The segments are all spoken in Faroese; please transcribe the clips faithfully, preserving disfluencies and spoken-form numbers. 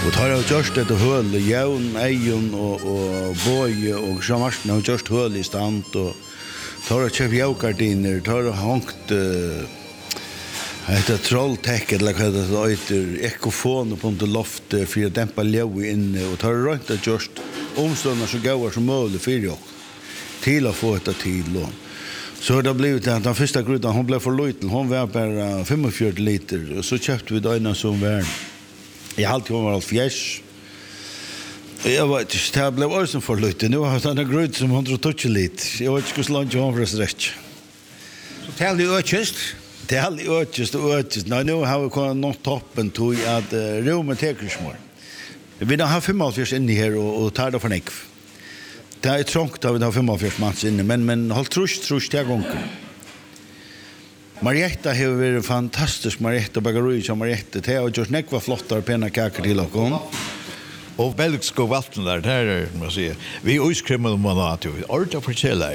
Och tar jag just det höll Jon, Ejon och och Boje och Jean Martin har just höll i stand och tar jag köp jokardiner, tar jag hankt ett trolltäcke eller vad det heter, ekofon på det loftet för att dämpa ljud inne och tar runt att just omståndar så gåar som möjligt för jag till att få det till och så har det blivit att den första grudan hon blev för liten, hon var bara fyrtiofem liter och så köpte vi den som var jag alltid var allt fjärs. Jag vet inte, det blev också för lite. Nu har jag en grud som hundratjugo liter. Jag vet inte hur långt jag har för rätt. Så det är aldrig ökest? Det är aldrig ökest och ökest. Nej, nu har vi kunnat nått toppen till att uh, rummet teker små. Vi har femoghalvfjerds inne här och, och tar det för nekv. Det är trångt att vi har femoghalvfjerds mans inne, men, men håll trus, trus till gånger. Marietta har varit fantastisk, Marietta Baggerui som Marietta. Det har gjort nekva flottar pena kakor till och Och belgiska vatten där, det är man säger. Vi uskrimmar dem att vi orta fortsälla.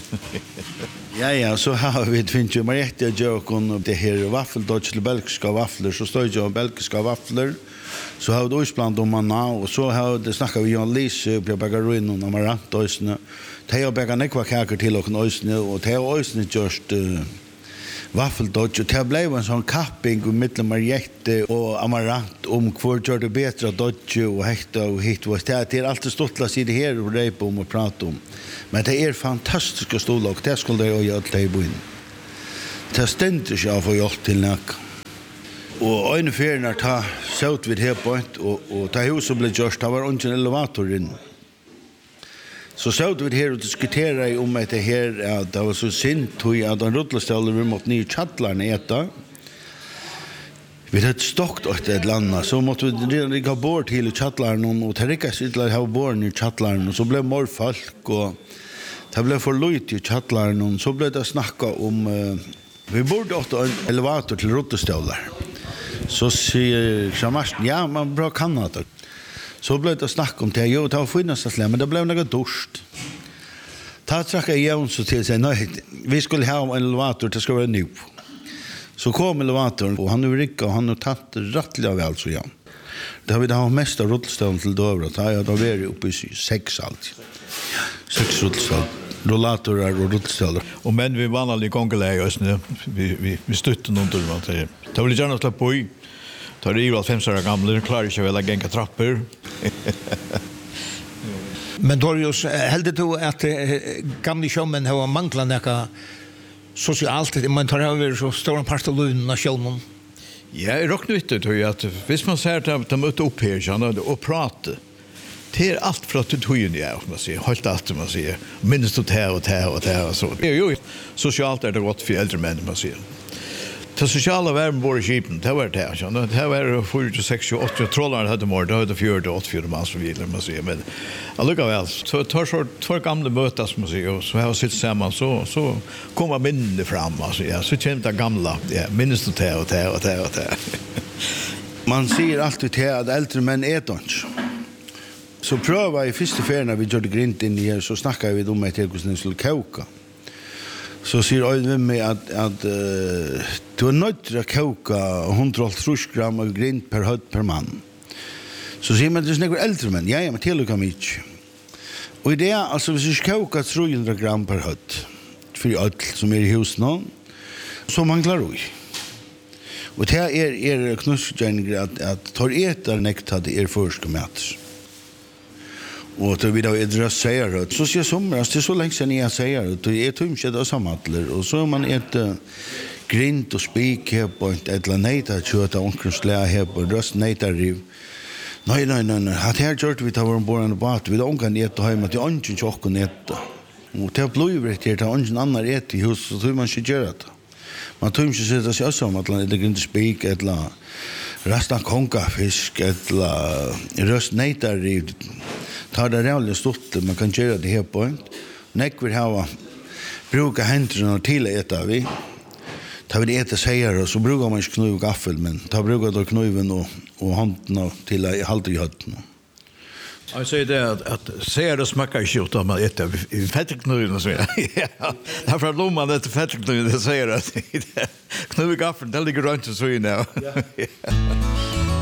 Ja, ja, så har vi finns ju Marietta Jokon det här vaffeldodge till belgiska vafflor, så står ju belgiska vafflor. Så har det ursprang om man och så har det snackar vi om Lise på Baggeruin och Amarant och snö. Det har bägge nekva kakor till och snö och det har ösnä just vaffeldodge och det blev en sån kapping mellan Mariette och Amarant om kvar gör det bättre dodge och hekta och hit och det är alltid stottla sig det här och det på om och prata om. Men det är fantastiska storlag, det skulle jag göra det i byn. Det ständigt jag får hjälp till näck. Och en färna ta såt vid här point och och ta huset blev just det var ingen elevator in. Så så vi här och diskutera om att det här att det var så synd att en rullstol vi måste ner chattlarna äta. Vi hade stockt åt ett land så måste vi ligga bort till chattlarna och ta rika sittlar ha bort ner chattlarna och så blev mer folk och det blev för lite i chattlarna och så blev det snacka om uh, vi borde åt en elevator till rullstolar. Så säger Shamast ja man bra kan det. Så blev det snack om det. Jo, det var finnast slä, men det blev något dorst. Ta tracka Jon så till sig, nej, vi skulle ha en elevator, det ska vara nu. Så kom elevatorn, och han är rikka, och han har tagit rättliga väl så ja. Det har vi det har mest av rullstolen till dövra. Det har varit uppe i sex allt. Sex rullstol. Rollatorer och rullstolar. Och men vi vanliga gånger just nu, vi, vi, vi stötter någon till vad säger. Det vill gärna släppa på i. Tar det ju fem år gamla, klarar inte väl att gänga trappor. Men Dorius, helde du att eh, gamla sjömän har manglat några socialt, man tar över så stora part av lönen av sjömän? Ja, jag råknar inte till att hvis man säger att de möter upp här och pratar, det är allt för att du tog in ja, man säger, hållt allt man säger, minns du det och det och det och så. Jo, socialt är det gott för äldre män, man säger. Det sociala värmen var i kipen, det var det här. Det här var fyra, sex, åtta trollarna hade mord, det hade fyra, åtta, fyra man som vill, man säger. Men allikevel, så tar så två gamla mötas, man säger, och så har jag sitt samman, så, så kommer minnen fram, alltså, ja. Så känner det gamla, ja, minns du det och det och det och det. Man säger alltid till att äldre män äter inte. Så pröva i första färden när vi gjorde grint in i här, så snackar vi om att det skulle koka. Så säger Øyvind med att, att uh, du är nöjd att koka hundraåttio gram av grint per höd per man. Så säger man att det är några äldre män. Ja, ja, men till och med mycket. Och i det, alltså hvis vi kokar trehundra gram per höd för öll som är i husen, så manglar du. Och det är, är knusgärningar att, att tar äta nektade er första mäts. Och då vi då är det säger det så ser somras det är så länge sedan jag säger det då är det inte det sammatler och så man ett grint och spik här på ett eller nejta kött och onkelslä här på röst nejta riv. Nej nej nej nej att här gjort vi tar vår born på att vi då kan äta hemma till ungen chock och netta. Och det blir det till ungen annan ät i hus så hur man ska göra det. Man tror inte så att jag som att det grint spik eller rasta konka fisk eller röst nejta riv. Tar det rävligt stort, man kan göra det här på en. Näck vill ha bruka händerna till att äta vi. Tar vi det äta säger så brukar man inte kniv och gaffel, men tar brukar då kniven och, och handen till att halta i hötten. Jag säger det att, att säger det smakar inte ut om man äter i fettkniven och så. Ja, därför att man äter fettkniven, det säger att kniv och gaffel, det ligger runt och så inne. Ja.